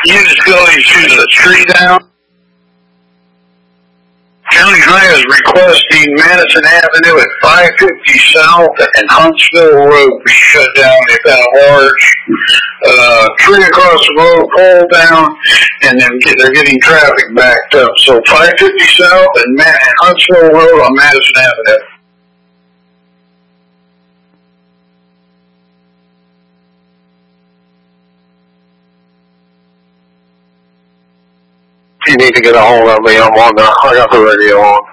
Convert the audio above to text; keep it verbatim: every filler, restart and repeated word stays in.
units going to the tree down. County High is requesting Madison Avenue at five fifty South and Huntsville Road be shut down. They've got a large uh, tree across the road, pole down, and then get, they're getting traffic backed up. So five fifty South and, Ma- and Huntsville Road on Madison Avenue. You need to get a hold of me. I'm on the, I got the radio on.